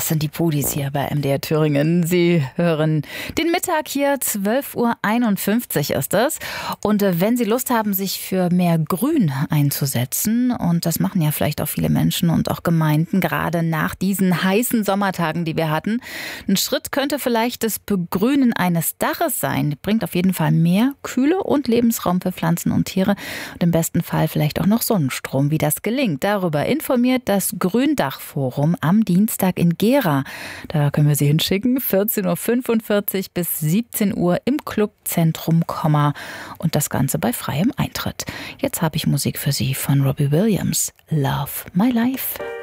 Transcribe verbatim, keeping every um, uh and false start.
sind die Pudis hier bei M D R Thüringen. Sie hören den Mittag hier, zwölf Uhr einundfünfzig ist es. Und wenn Sie Lust haben, sich für mehr Grün einzusetzen, und das machen ja vielleicht auch viele Menschen und auch Gemeinden, gerade nach diesen heißen Sommertagen, die wir hatten, ein Schritt könnte vielleicht das Begrünen eines Daches sein. Bringt auf jeden Fall mehr Kühle und Lebensraum für Pflanzen und Tiere und im besten Fall vielleicht auch noch Sonnenstrom. Wie das gelingt, darüber informiert das Gründachforum am Dienstag in Gera. Da können wir Sie hinschicken, vierzehn Uhr fünfundvierzig bis siebzehn Uhr im Clubzentrum Komma und das Ganze bei freiem Eintritt. Jetzt habe ich Musik für Sie von Robbie Williams. Love My Life.